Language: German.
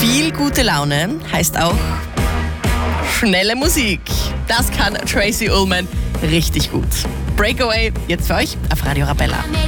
Viel gute Laune heißt auch schnelle Musik. Das kann Tracy Ullman richtig gut. Breakaway, jetzt für euch auf Radio Arabella.